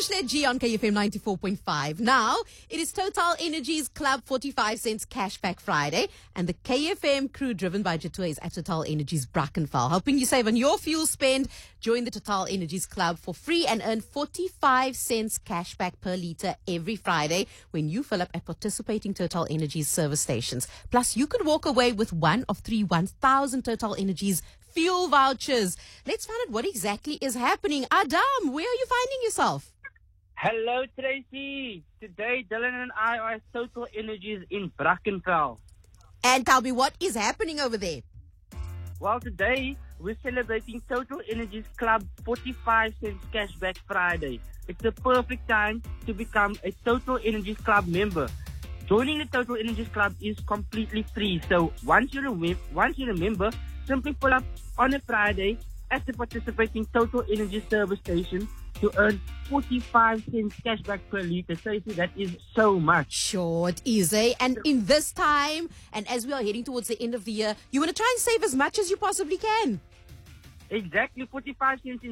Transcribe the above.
Bushlet G on KFM 94.5. Now, it is Total Energies Club 45 cents Cashback Friday, and the KFM crew driven by Jitwe is at Total Energies Brackenfell, helping you save on your fuel spend. Join the Total Energies Club for free and earn 45 cents cashback per litre every Friday when you fill up at participating Total Energies service stations. Plus, you could walk away with one of 1,000 Total Energies fuel vouchers. Let's find out what exactly is happening. Adam, where are you finding yourself? Hello, Tracy. Today, Dylan and I are at Total Energies in Brackenfell. And tell me, what is happening over there? Well, today, we're celebrating Total Energies Club 45 cents Cashback Friday. It's the perfect time to become a Total Energies Club member. Joining the Total Energies Club is completely free. So once you're a member, simply pull up on a Friday at the participating Total Energy service station to earn 45 cents cashback per litre. Tracy, that is so much. Sure, it is, eh? And in this time, and as we are heading towards the end of the year, you want to try and save as much as you possibly can. Exactly, 45 cents in